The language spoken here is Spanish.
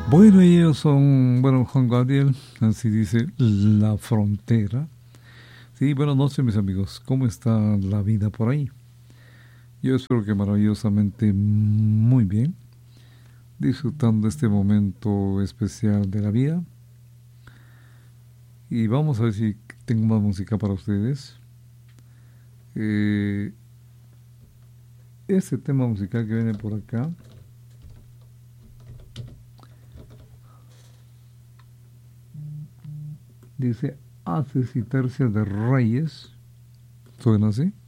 Bueno, ellos son, bueno, Juan Gabriel, así dice, La Frontera. Sí, buenas noches, mis amigos. ¿Cómo está la vida por ahí? Yo espero que maravillosamente muy bien, disfrutando este momento especial de la vida. Y vamos a ver si tengo más música para ustedes. Eh, este tema musical que viene por acá dice Haces y Tercias de Reyes. ¿Suena así?